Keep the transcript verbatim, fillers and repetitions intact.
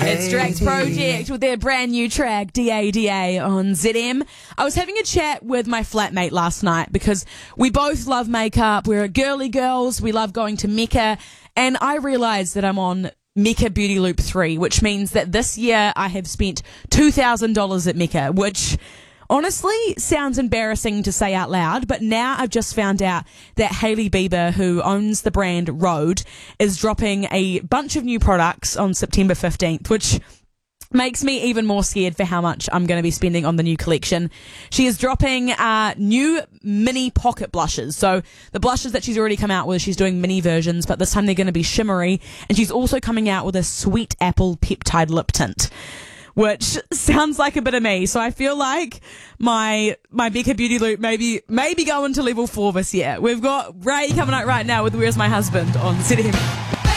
It's Drax Project with their brand new track, D A D A, on Z M. I was having a chat with my flatmate last night because we both love makeup. We're girly girls. We love going to Mecca. And I realised that I'm on Mecca Beauty Loop three, which means that this year I have spent two thousand dollars at Mecca, which honestly sounds embarrassing to say out loud, but now I've just found out that Hailey Bieber, who owns the brand Rhode, is dropping a bunch of new products on September fifteenth, which makes me even more scared for how much I'm going to be spending on the new collection. She is dropping uh, new mini pocket blushes. So the blushes that she's already come out with, she's doing mini versions, but this time they're going to be shimmery. And she's also coming out with a sweet apple peptide lip tint, which sounds like a bit of me. So I feel like my my Mecca Beauty Loop maybe maybe going to level four this year. We've got Ray coming out right now with Where's My Husband on Z M.